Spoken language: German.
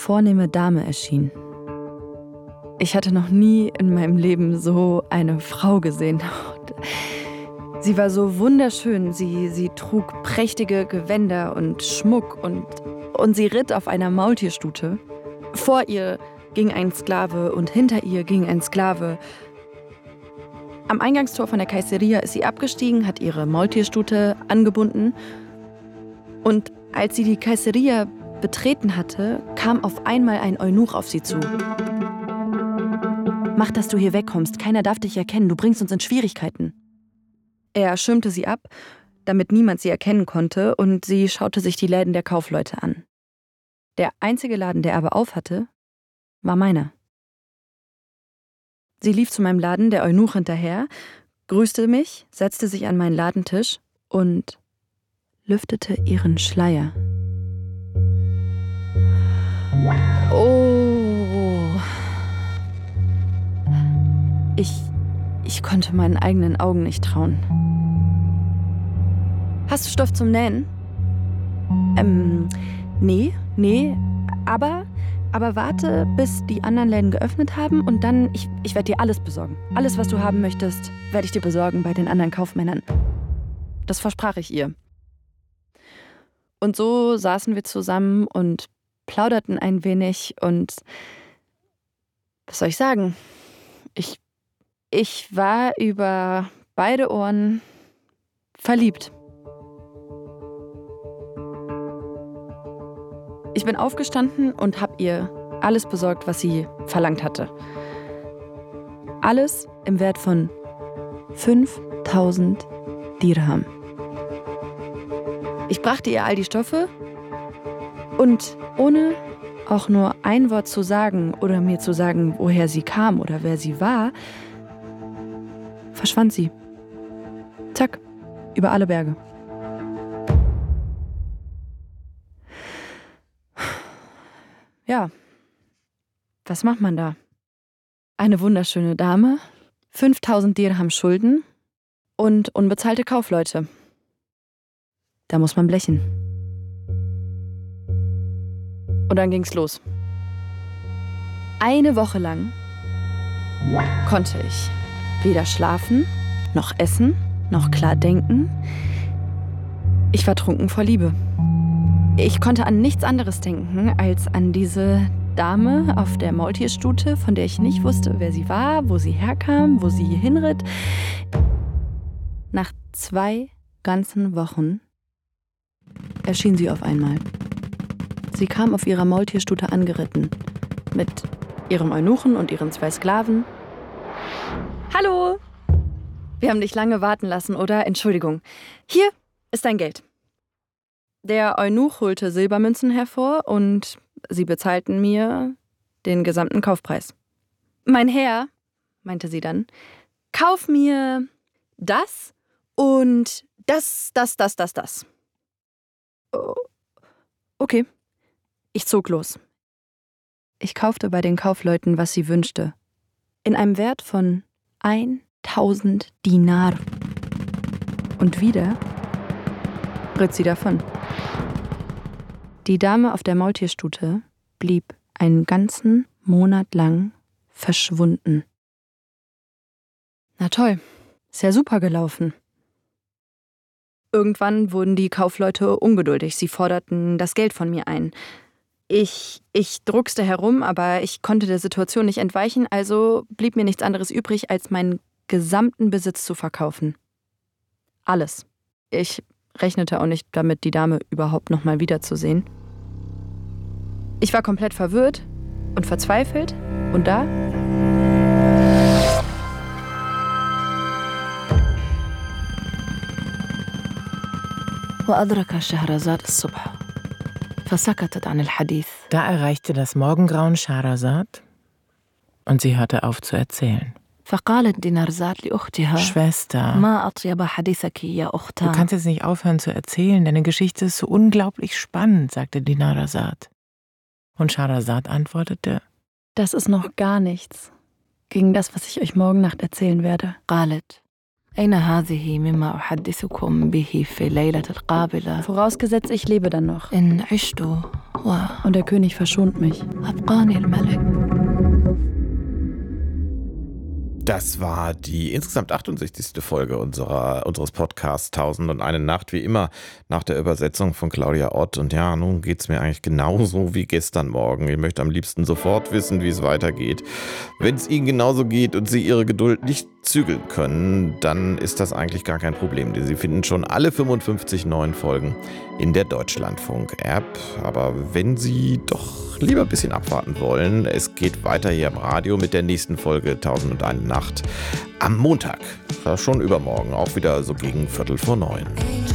vornehme Dame erschien. Ich hatte noch nie in meinem Leben so eine Frau gesehen. Sie war so wunderschön. Sie trug prächtige Gewänder und Schmuck und sie ritt auf einer Maultierstute. Vor ihr ging ein Sklave und hinter ihr ging ein Sklave. Am Eingangstor von der Kaiseria ist sie abgestiegen, hat ihre Maultierstute angebunden. Und als sie die Kaiseria betreten hatte, kam auf einmal ein Eunuch auf sie zu. »Mach, dass du hier wegkommst. Keiner darf dich erkennen. Du bringst uns in Schwierigkeiten.« Er schirmte sie ab, damit niemand sie erkennen konnte, und sie schaute sich die Läden der Kaufleute an. Der einzige Laden, der aber auf hatte, war meiner. Sie lief zu meinem Laden, der Eunuch hinterher, grüßte mich, setzte sich an meinen Ladentisch und lüftete ihren Schleier. Oh. Ich konnte meinen eigenen Augen nicht trauen. »Hast du Stoff zum Nähen?« Nee, aber warte, bis die anderen Läden geöffnet haben und dann, ich werde dir alles besorgen. Alles, was du haben möchtest, werde ich dir besorgen bei den anderen Kaufmännern. Das versprach ich ihr. Und so saßen wir zusammen und plauderten ein wenig und was soll ich sagen? Ich war über beide Ohren verliebt. Ich bin aufgestanden und habe ihr alles besorgt, was sie verlangt hatte. Alles im Wert von 5.000 Dirham. Ich brachte ihr all die Stoffe und ohne auch nur ein Wort zu sagen oder mir zu sagen, woher sie kam oder wer sie war, verschwand sie. Zack, über alle Berge. Ja, was macht man da? Eine wunderschöne Dame, 5.000 Dirham Schulden und unbezahlte Kaufleute. Da muss man blechen. Und dann ging's los. Eine Woche lang konnte ich weder schlafen, noch essen, noch klar denken. Ich war trunken vor Liebe. Ich konnte an nichts anderes denken, als an diese Dame auf der Maultierstute, von der ich nicht wusste, wer sie war, wo sie herkam, wo sie hinritt. Nach 2 ganzen Wochen erschien sie auf einmal. Sie kam auf ihrer Maultierstute angeritten, mit ihrem Eunuchen und ihren 2 Sklaven. »Hallo! Wir haben dich lange warten lassen, oder? Entschuldigung. Hier ist dein Geld.« Der Eunuch holte Silbermünzen hervor und sie bezahlten mir den gesamten Kaufpreis. »Mein Herr«, meinte sie dann, »kauf mir das und das. Oh, okay. Ich zog los. Ich kaufte bei den Kaufleuten, was sie wünschte. In einem Wert von 1.000 Dinar. Und wieder ritt sie davon. Die Dame auf der Maultierstute blieb einen ganzen Monat lang verschwunden. Na toll, ist ja super gelaufen. Irgendwann wurden die Kaufleute ungeduldig. Sie forderten das Geld von mir ein. Ich druckste herum, aber ich konnte der Situation nicht entweichen, also blieb mir nichts anderes übrig, als meinen gesamten Besitz zu verkaufen. Alles. Ich rechnete auch nicht damit, die Dame überhaupt noch mal wiederzusehen. Ich war komplett verwirrt und verzweifelt und da Da erreichte das Morgengrauen Schahrazad und sie hörte auf zu erzählen. Schwester, du kannst jetzt nicht aufhören zu erzählen, deine Geschichte ist so unglaublich spannend, sagte Dinarzad. Und Schahrazad antwortete: Das ist noch gar nichts gegen das, was ich euch morgen Nacht erzählen werde. Vorausgesetzt, ich lebe dann noch. Und der König verschont mich. Das war die insgesamt 68. Folge unseres Podcasts 1001 Nacht, wie immer nach der Übersetzung von Claudia Ott. Und ja, nun geht es mir eigentlich genauso wie gestern Morgen. Ich möchte am liebsten sofort wissen, wie es weitergeht. Wenn es Ihnen genauso geht und Sie Ihre Geduld nicht zügeln können, dann ist das eigentlich gar kein Problem. Sie finden schon alle 55 neuen Folgen in der Deutschlandfunk-App. Aber wenn Sie doch lieber ein bisschen abwarten wollen, es geht weiter hier im Radio mit der nächsten Folge 1001 Nacht am Montag. Schon übermorgen, auch wieder so gegen 8:45.